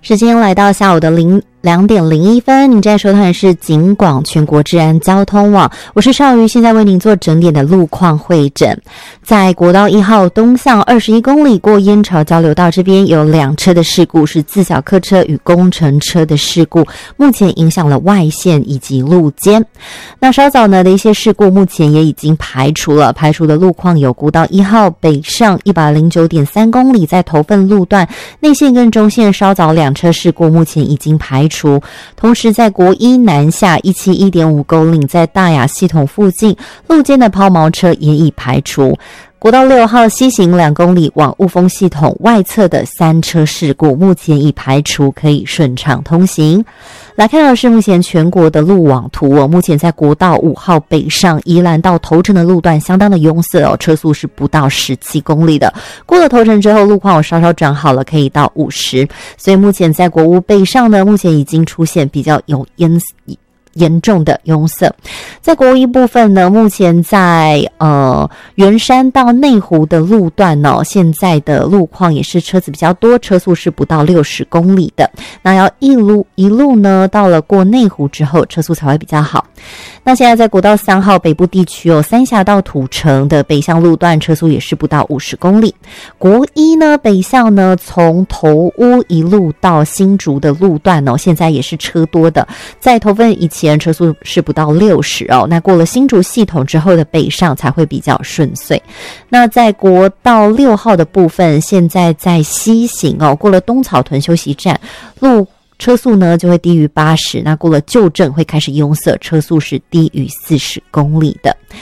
时间来到下午的2:01，您在收看的是警广全国治安交通网，我是邵瑜，现在为您做整点的路况会诊。在国道1号东向21公里过燕巢交流道这边有2车的事故，是自小客车与工程车的事故，目前影响了外线以及路肩。那稍早呢的一些事故目前也已经排除了，排除的路况有国道1号北上 109.3 公里在头份路段内线跟中线稍早2车事故目前已经排除，同时在国一南下 171.5 公里在大雅系统附近路肩的抛锚车也已排除。国道6号西行2公里往雾峰系统外侧的3车事故目前已排除，可以顺畅通行。来看到是目前全国的路网图目前在国道5号北上宜兰到头城的路段相当的拥塞车速是不到17公里的，过了头城之后路况稍稍转好了，可以到50，所以目前在国五北上呢，目前已经出现比较有严重的拥塞。在国一部分呢，目前在圆山到内湖的路段呢，现在的路况也是车子比较多，车速是不到60公里的。那要一路呢，到了过内湖之后，车速才会比较好。那现在在国道3号北部地区三峡到土城的北向路段，车速也是不到50公里。国一呢，北向呢，从头屋一路到新竹的路段现在也是车多的，在头份以前车速是不到60那过了新竹系统之后的北上才会比较顺遂。那在国道6号的部分，现在在西行过了东草屯休息站车速呢就会低于80，那过了旧镇会开始拥塞，车速是低于40公里的。